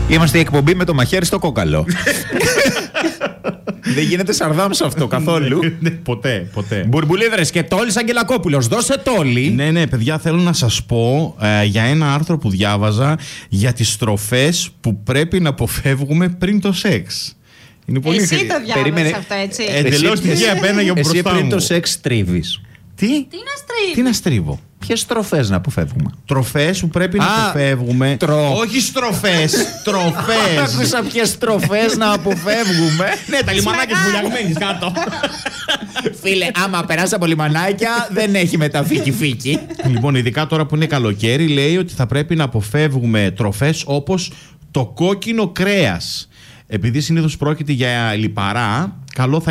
Είμαστε η εκπομπή με το μαχαίρι στο κόκαλο. Δεν γίνεται σαρδάμ σε αυτό καθόλου. Ποτέ. Μπουρμπουλίδρες και Τόλης Αγγελακόπουλος. Δώσε Τόλη. Ναι, παιδιά, θέλω να σας πω για ένα άρθρο που διάβαζα για τις στροφές που πρέπει να αποφεύγουμε πριν το σεξ. Είναι πολύ Εσύ το διάβασες αυτό, έτσι. Εντελώς τυχαία απέναγε από μπροστά μου. Εσύ πριν το σεξ τρίβεις. Τι να στρίβω. Ποιες στροφές να αποφεύγουμε? Τροφές που πρέπει να αποφεύγουμε. Όχι στροφές. Τροφές. Άκουσα ποιες στροφές να αποφεύγουμε. Ναι, τα λιμανάκια βουλιαγμένης κάτω. Φίλε, άμα περάσει από λιμανάκια δεν έχει μεταφύκη. Λοιπόν, ειδικά τώρα που είναι καλοκαίρι, λέει ότι θα πρέπει να αποφεύγουμε τροφές όπως το κόκκινο κρέας. Επειδή συνήθως πρόκειται για λιπαρά, καλό θα